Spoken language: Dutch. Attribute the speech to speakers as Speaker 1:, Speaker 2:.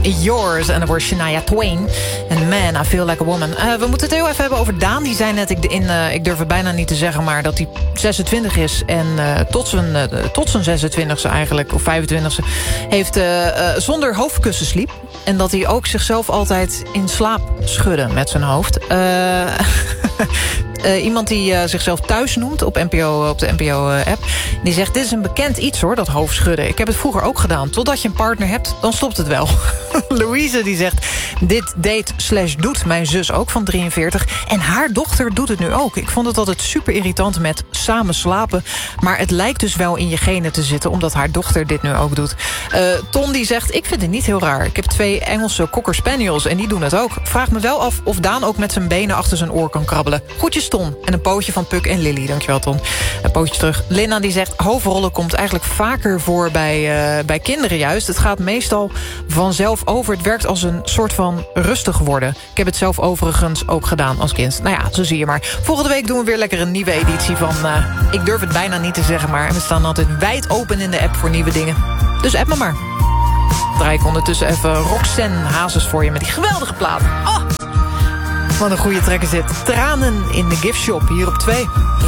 Speaker 1: Yours. En dan wordt Shania Twain. En Man, I Feel Like a Woman. We moeten het heel even hebben over Daan. Die zei net, ik durf het bijna niet te zeggen, maar dat hij 26 is. En tot zijn 26e eigenlijk, of 25e... heeft zonder hoofdkussen sliep. En dat hij ook zichzelf altijd in slaap schudde met zijn hoofd. Iemand die zichzelf thuis noemt op de NPO-app... die zegt, dit is een bekend iets hoor, dat hoofdschudden. Ik heb het vroeger ook gedaan. Totdat je een partner hebt, dan stopt het wel. Louise die zegt, dit deed/doet mijn zus ook van 43... en haar dochter doet het nu ook. Ik vond het altijd super irritant met samen slapen... maar het lijkt dus wel in je genen te zitten... omdat haar dochter dit nu ook doet. Ton die zegt, ik vind het niet heel raar. Ik heb 2 Engelse cocker spaniels en die doen het ook. Vraag me wel af of Daan ook met zijn benen achter zijn oor kan krabbelen. Groetjes Ton. En een pootje van Puk en Lily. Dankjewel Ton. Een pootje terug. Linda die zegt, hoofdrollen komt eigenlijk vaker voor bij kinderen juist. Het gaat meestal vanzelf over. Het werkt als een soort van rustig worden. Ik heb het zelf overigens ook gedaan als kind. Nou ja, zo zie je maar. Volgende week doen we weer lekker een nieuwe editie van... ik durf het bijna niet te zeggen, maar we staan altijd wijd open in de app voor nieuwe dingen. Dus app me maar. Draai ik ondertussen even Roxanne Hazes voor je met die geweldige plaat. Oh, wat een goede track is dit. Tranen in de gift shop hier op 2.